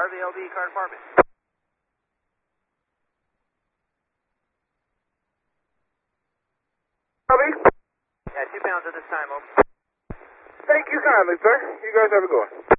RVLD, car department. Copy. Yeah, 2 pounds at this time, over. Thank you kindly, sir. You guys have a good one.